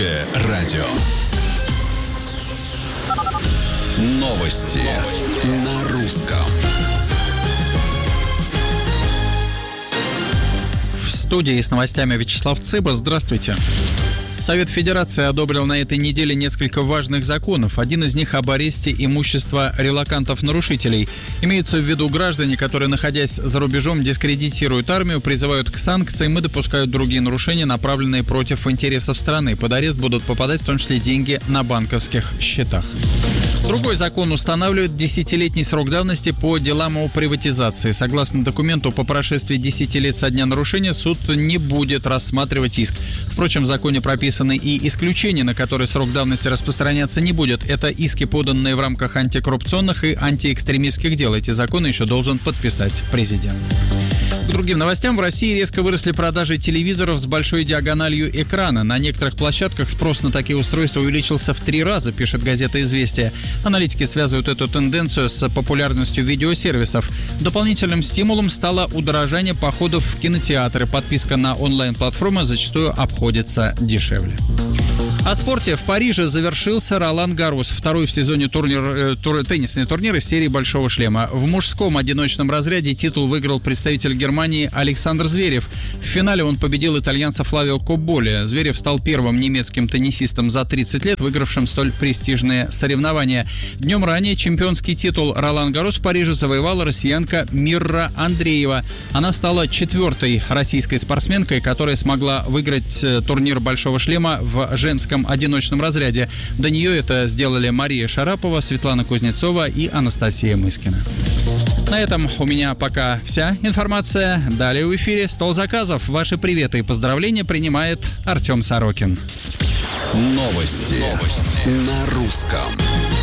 Радио. Новости на русском. В студии с новостями Вячеслав Цыба. Здравствуйте. Совет Федерации одобрил на этой неделе несколько важных законов. Один из них об аресте имущества релокантов-нарушителей. Имеются в виду граждане, которые, находясь за рубежом, дискредитируют армию, призывают к санкциям и допускают другие нарушения, направленные против интересов страны. Под арест будут попадать в том числе деньги на банковских счетах. Другой закон устанавливает 10-летний срок давности по делам о приватизации. Согласно документу, по прошествии 10 лет со дня нарушения суд не будет рассматривать иск. Впрочем, в законе прописаны и исключения, на которые срок давности распространяться не будет. Это иски, поданные в рамках антикоррупционных и антиэкстремистских дел. Эти законы еще должен подписать президент. К другим новостям. В России резко выросли продажи телевизоров с большой диагональю экрана. На некоторых площадках спрос на такие устройства увеличился в 3 раза, пишет газета «Известия». Аналитики связывают эту тенденцию с популярностью видеосервисов. Дополнительным стимулом стало удорожание походов в кинотеатры. Подписка на онлайн-платформы зачастую обходится дешевле. О спорте. В Париже завершился Ролан-Гаррос, второй в сезоне теннисный турнир из серии «Большого шлема». В мужском одиночном разряде титул выиграл представитель Германии Александр Зверев. В финале он победил итальянца Флавио Кобболи. Зверев стал первым немецким теннисистом за 30 лет, выигравшим столь престижные соревнования. Днем ранее чемпионский титул Ролан-Гаррос в Париже завоевала россиянка Мирра Андреева. Она стала 4-й российской спортсменкой, которая смогла выиграть турнир «Большого шлема» в женском одиночном разряде. До нее это сделали Мария Шарапова, Светлана Кузнецова и Анастасия Мыскина. На этом у меня пока вся информация. Далее в эфире «Стол заказов». Ваши приветы и поздравления принимает Артем Сорокин. Новости на русском.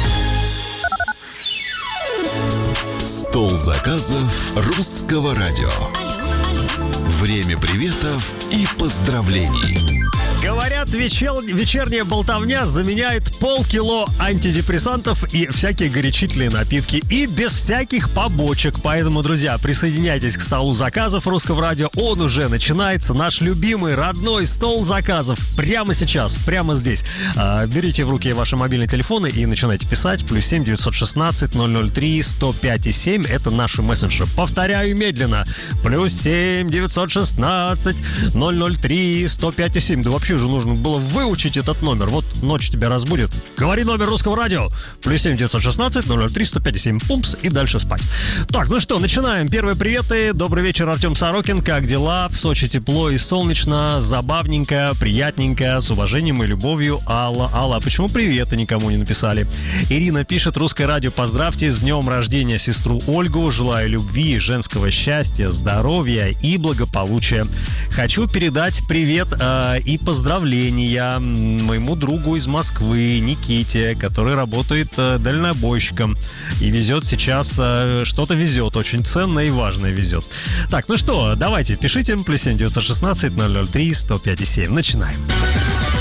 Стол заказов русского радио. Время приветов и поздравлений. Говорят, вечерняя болтовня заменяет полкило антидепрессантов и всякие горячительные напитки. И без всяких побочек. Поэтому, друзья, присоединяйтесь к столу заказов русского радио. Он уже начинается. Наш любимый, родной стол заказов. Прямо сейчас, прямо здесь. Берите в руки ваши мобильные телефоны и начинайте писать. +7 916 003 105 7. Это наши мессенджеры. Повторяю медленно. +7 916 003 105 7. Да вообще уже нужно было выучить этот номер. Вот ночь тебя разбудит. Говори номер русского радио. +7 916 003 105 7. Пумпс, и дальше спать. Так, ну что, начинаем. Первые приветы. Добрый вечер, Артем Сорокин. Как дела? В Сочи тепло и солнечно, забавненько, приятненько. С уважением и любовью, Алла. Алла, почему приветы никому не написали? Ирина пишет: русское радио, поздравьте с днем рождения сестру Ольгу. Желаю любви, женского счастья, здоровья и благополучия. Хочу передать привет и поздравления моему другу из Москвы, Никите, который работает дальнобойщиком и везет сейчас, что-то везет, очень ценное и важное везет. Так, ну что, давайте, пишите +7 916 003 105 7. Начинаем.